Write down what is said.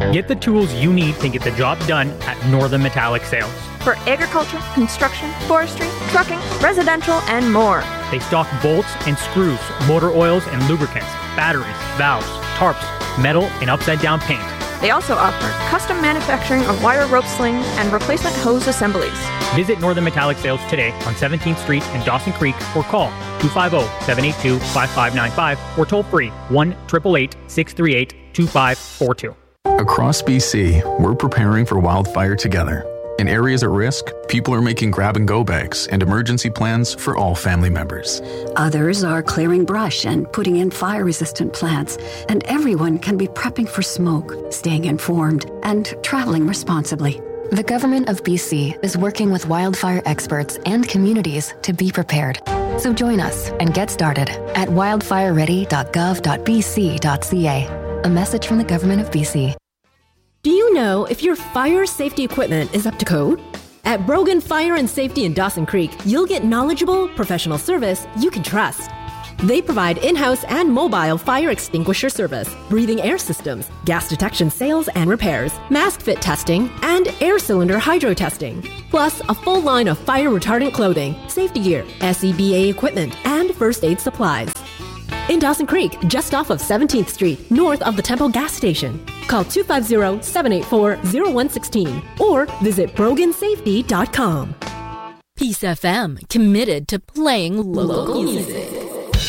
Get the tools you need to get the job done at Northern Metallic Sales. For agriculture, construction, forestry, trucking, residential, and more. They stock bolts and screws, motor oils and lubricants, batteries, valves, tarps, metal, and upside-down paint. They also offer custom manufacturing of wire rope slings and replacement hose assemblies. Visit Northern Metallic Sales today on 17th Street in Dawson Creek or call 250-782-5595 or toll free 1-888-638-2542. Across BC, we're preparing for wildfire together. In areas at risk, people are making grab-and-go bags and emergency plans for all family members. Others are clearing brush and putting in fire-resistant plants. And everyone can be prepping for smoke, staying informed, and traveling responsibly. The Government of BC is working with wildfire experts and communities to be prepared. So join us and get started at wildfireready.gov.bc.ca. A message from the Government of BC. Do you know if your fire safety equipment is up to code? At Brogan Fire and Safety in Dawson Creek, you'll get knowledgeable, professional service you can trust. They provide in-house and mobile fire extinguisher service, breathing air systems, gas detection sales and repairs, mask fit testing, and air cylinder hydro testing. Plus, a full line of fire retardant clothing, safety gear, SCBA equipment, and first aid supplies. In Dawson Creek, just off of 17th Street, north of the Temple gas station. Call 250-784-0116 or visit brogansafety.com. Peace FM, committed to playing local music.